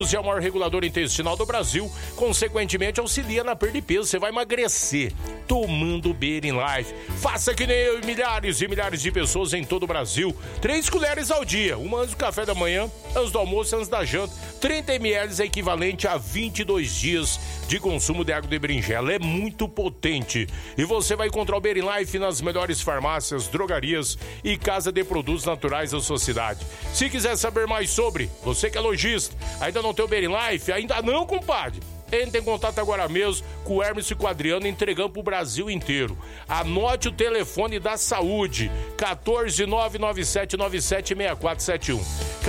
B12 é o maior regulador intestinal do Brasil, consequentemente auxilia na perda de peso. Você vai emagrecer tomando Bering Life. Faça que nem eu e milhares e milhares de pessoas em todo o Brasil. 3 colheres ao dia, uma antes do café da manhã, antes do almoço, antes da janta. 30 ml é equivalente a 22 dias de consumo de água de berinjela. É muito potente. E você vai encontrar o Bering Life nas melhores farmácias, drogarias e casa de produtos naturais da sua cidade. Se quiser saber mais sobre, você que é lojista, ainda não tem o Bering Life? Ainda não, compadre? Entre em contato agora mesmo com o Hermes e com o Adriano, entregando pro Brasil inteiro. Anote o telefone da saúde, 14997976471.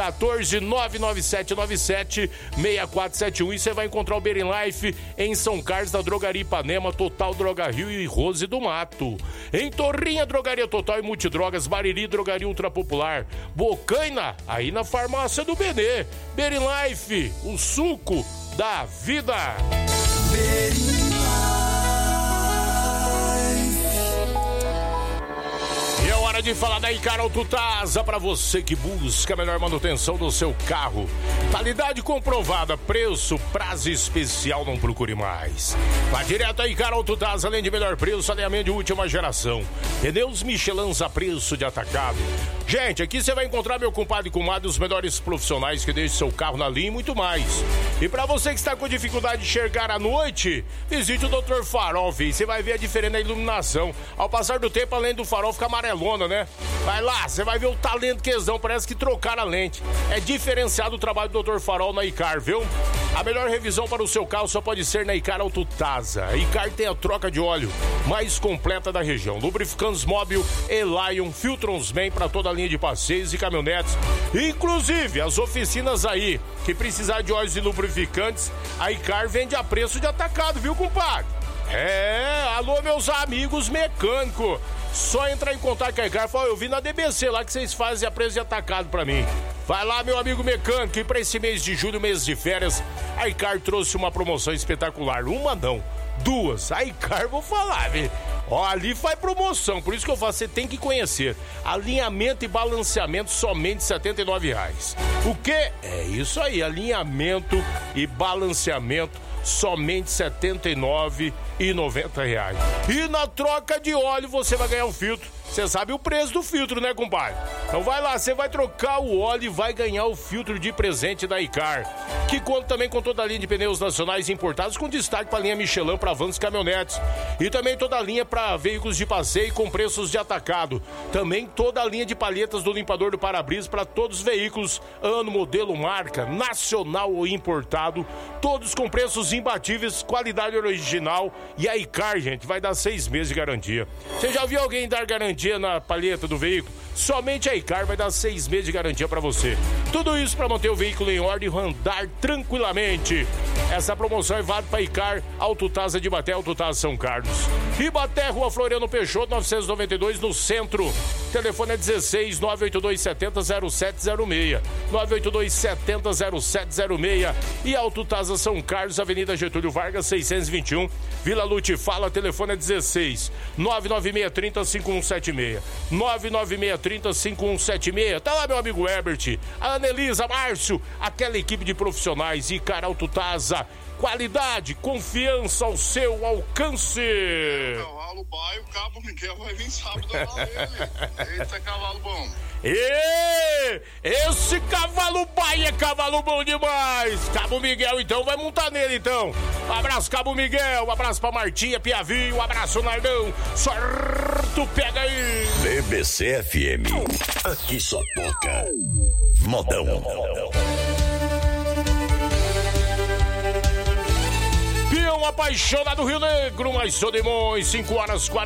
14997976471. E você vai encontrar o Bering Life em São Carlos, da Drogaria Ipanema, Total Droga Rio e Rose do Mato. Em Torrinha, Drogaria Total e Multidrogas, Bariri, Drogaria Ultra Popular. Bocaina, aí na farmácia do Benê. Bering Life, o suco da vida. E é hora de falar da Icar Autotasa para você que busca a melhor manutenção do seu carro. Qualidade comprovada, preço, prazo especial, não procure mais. Vá direto a Icar Autotasa, além de melhor preço, alinhamento de última geração. Pneus Michelin a preço de atacado. Gente, aqui você vai encontrar, meu compadre e comadre, os melhores profissionais que deixam seu carro na linha e muito mais. E para você que está com dificuldade de enxergar à noite, visite o Dr. Farol, filho. Você vai ver a diferença na iluminação. Ao passar do tempo, a lente do farol fica amarelona, né? Vai lá, você vai ver o talento que eles dão. Parece que trocaram a lente. É diferenciado o trabalho do Dr. Farol na Icar, viu? A melhor revisão para o seu carro só pode ser na Icar Autotasa. A Icar tem a troca de óleo mais completa da região. Lubrificantes Móbil, Elion, Filtrons Man para toda a linha de passeios e caminhonetes. Inclusive, as oficinas aí que precisar de óleos e lubrificantes, a Icar vende a preço de atacado, viu, compadre? Alô, meus amigos mecânicos. Só entrar em contato com a Icar. Fala, eu vi na DBC lá que vocês fazem a preço de atacado pra mim. Vai lá, meu amigo mecânico, e pra esse mês de julho, mês de férias, a Icar trouxe uma promoção espetacular. Uma não, 2. A Icar, vou falar, velho. Ó, ali faz promoção, por isso que eu falo, você tem que conhecer. Alinhamento e balanceamento somente R$ 79,00. O quê? É isso aí, alinhamento e balanceamento somente R$ 79,90. E na troca de óleo você vai ganhar um filtro. Você sabe o preço do filtro, né, compadre? Então vai lá, você vai trocar o óleo e vai ganhar o filtro de presente da Icar, que conta também com toda a linha de pneus nacionais importados, com destaque para a linha Michelin para vans e caminhonetes. E também toda a linha para veículos de passeio com preços de atacado. Também toda a linha de palhetas do limpador do para-brisa para todos os veículos, ano, modelo, marca, nacional ou importado. Todos com preços imbatíveis, qualidade original. E a Icar, gente, vai dar 6 meses de garantia. Você já viu alguém dar garantia na palheta do veículo? Somente a Icar vai dar 6 meses de garantia para você. Tudo isso para manter o veículo em ordem e andar tranquilamente. Essa promoção é válida para Icar Autotasa de Ibaté, Autotasa São Carlos. Ibaté, Rua Floriano Peixoto, 992, no centro. Telefone é 16 982 70 0706. 982 70 0706. E Autotasa São Carlos, Avenida Getúlio Vargas, 621. Vila Lute Fala, telefone é 16 99630 5176. 99630 5176. Tá lá, meu amigo Herbert, a Anelisa, Márcio, aquela equipe de profissionais. Icar Autotasa, qualidade, confiança ao seu alcance. Cavalo baio, o Cabo Miguel vai vir sábado lá ele. Eita, cavalo bom. Esse cavalo baio é cavalo bom demais. Cabo Miguel, então, vai montar nele, então. Um abraço, Cabo Miguel. Um abraço pra Martinha, Piavinho. Um abraço, Nardão. Sorto, pega aí. BBC FM. Aqui só toca modão. Peão apaixonado Rio Negro, mais Sodemões, 5 horas 40